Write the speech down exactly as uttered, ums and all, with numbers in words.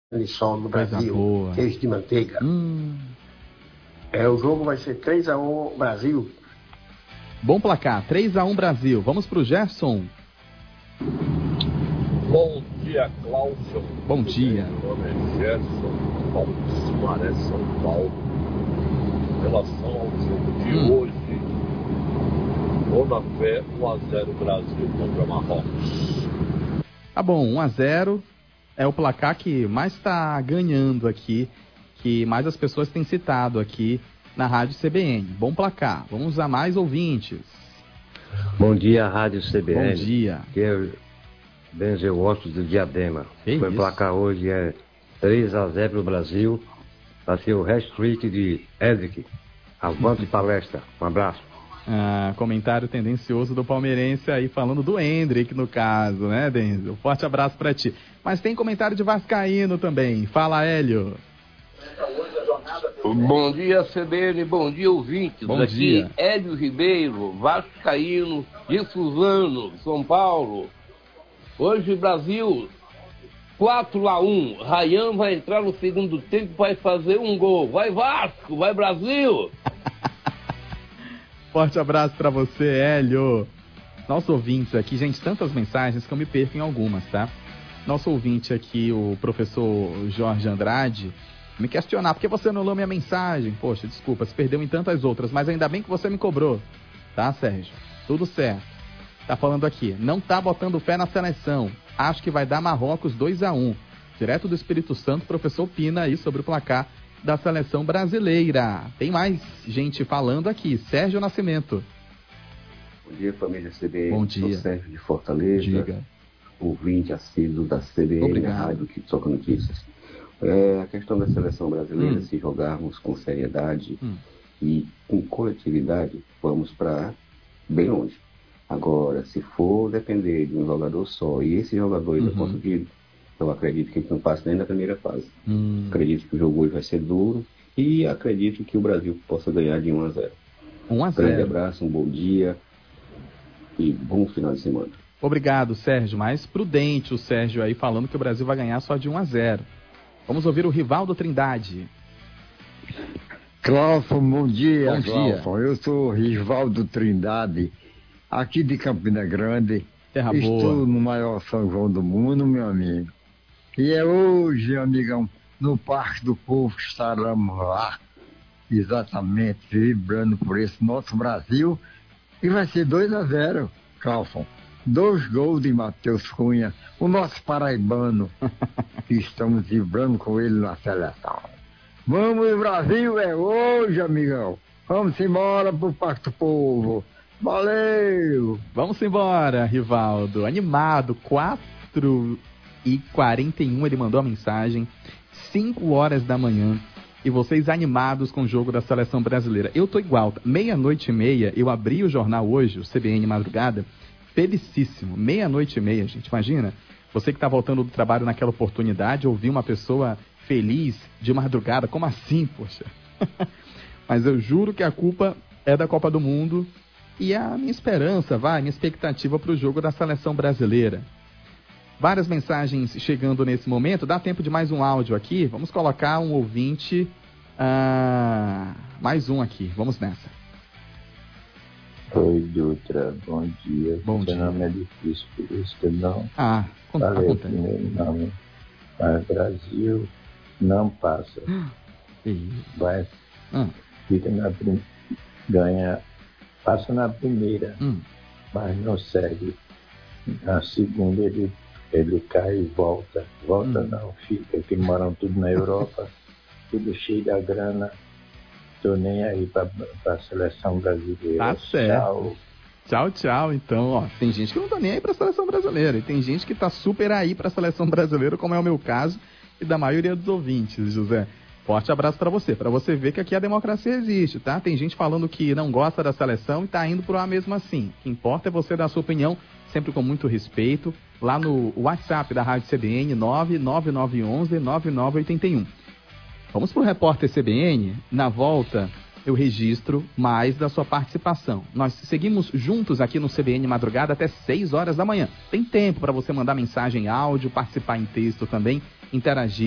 de sol no Coisa Brasil, boa. queijo de manteiga. Hum. É, o jogo vai ser três a um Brasil. Bom placar, três a um Brasil. Vamos pro Gerson. Bom dia, Cláudio. Bom dia. Meu nome é Gerson, Paulo de Sumaré, São Paulo. Em relação ao jogo de hum. hoje, vou na fé um a zero Brasil contra Marrocos. Tá bom, um a zero é o placar que mais está ganhando aqui, que mais as pessoas têm citado aqui na Rádio C B N. Bom placar, vamos a mais ouvintes. Bom dia, Rádio C B N. Bom dia. Que é Benzer Ostos do Diadema. Que Foi isso? placar hoje é três a zero pro Brasil. Vai ser o hat-trick de Edric. Avante palestra. Um abraço. Ah, comentário tendencioso do palmeirense aí falando do Hendrick no caso, né, Denzel? Forte abraço pra ti. Mas tem comentário de vascaíno também. Fala, Hélio. Bom dia, C B N, bom dia, ouvintes. Bom Aqui, dia. Hélio Ribeiro, vascaíno, de Suzano, São Paulo. Hoje, Brasil, quatro a um. Ryan vai entrar no segundo tempo, vai fazer um gol. Vai Vasco, vai Brasil! Forte abraço pra você, Hélio. Nosso ouvinte aqui, gente, tantas mensagens que eu me perco em algumas, tá? Nosso ouvinte aqui, o professor Jorge Andrade, me questionar, por que você não leu minha mensagem? Poxa, desculpa, se perdeu em tantas outras, mas ainda bem que você me cobrou. Tá, Sérgio? Tudo certo. Tá falando aqui, não tá botando fé na seleção. Acho que vai dar Marrocos dois a um. Direto do Espírito Santo, professor Pina aí sobre o placar da seleção brasileira. Tem mais gente falando aqui. Sérgio Nascimento. Bom dia, família C B N. Bom dia. Sou Sérgio de Fortaleza. Diga. Ouvinte assíduo da C B N, Obrigado. a rádio que toca notícias. É, a questão da seleção brasileira, Hum. se jogarmos com seriedade Hum. e com coletividade, vamos para bem longe. Agora, se for depender de um jogador só e esse jogador ainda Uhum. conseguir, eu acredito que a gente não passa nem da primeira fase. Hum. Acredito que o jogo hoje vai ser duro e acredito que o Brasil possa ganhar de um a zero. um a Um grande zero. abraço, um bom dia e bom final de semana. Obrigado, Sérgio. Mais prudente o Sérgio aí falando que o Brasil vai ganhar só de um a zero. Vamos ouvir o Rivaldo Trindade. Cláudio, bom dia, Bom dia. Cláudio. Eu sou Rivaldo Trindade, aqui de Campina Grande. Terra Estou boa. no maior São João do mundo, meu amigo. E é hoje, amigão, no Parque do Povo que estaremos lá, exatamente, vibrando por esse nosso Brasil. E vai ser dois a zero, Cláudio. Dois gols de Matheus Cunha, o nosso paraibano. E estamos vibrando com ele na seleção. Vamos, Brasil, é hoje, amigão. Vamos embora pro Parque do Povo. Valeu! Vamos embora, Rivaldo. Animado, quatro e quarenta e um ele mandou a mensagem, cinco horas da manhã. E vocês animados com o jogo da seleção brasileira. Eu tô igual, meia-noite e meia, eu abri o jornal hoje, o C B N Madrugada, felicíssimo. Meia-noite e meia, gente, imagina. Você que tá voltando do trabalho naquela oportunidade, ouvir uma pessoa feliz de madrugada, como assim, poxa? Mas eu juro que a culpa é da Copa do Mundo e a minha esperança, vai, minha expectativa para o jogo da seleção brasileira. Várias mensagens chegando nesse momento, dá tempo de mais um áudio aqui, vamos colocar um ouvinte, ah, mais um aqui, vamos nessa. Oi, Dutra, bom dia. Bom Seu dia. nome é difícil, por isso que eu não Ah, conta, falei o conta. primeiro nome. Mas Brasil não passa. Ih, Vai, ah, fica na prim... ganha, passa na primeira, hum. mas não segue. Na segunda ele, ele cai e volta. Volta Hum. não, fica, que moram tudo na Europa, tudo cheio da grana. Tô nem aí pra, pra seleção brasileira. Tá certo. Tchau. Tchau, tchau. Então, ó, tem gente que não tá nem aí pra seleção brasileira. E tem gente que tá super aí pra seleção brasileira, como é o meu caso e da maioria dos ouvintes, José. Forte abraço pra você. Pra você ver que aqui a democracia existe, tá? Tem gente falando que não gosta da seleção e tá indo pro ar mesmo assim. O que importa é você dar a sua opinião, sempre com muito respeito, lá no WhatsApp da Rádio C B N, nove nove nove um um nove nove oito um. Vamos pro repórter C B N. Na volta, eu registro mais da sua participação. Nós seguimos juntos aqui no C B N Madrugada até seis horas da manhã. Tem tempo para você mandar mensagem em áudio, participar em texto também, interagir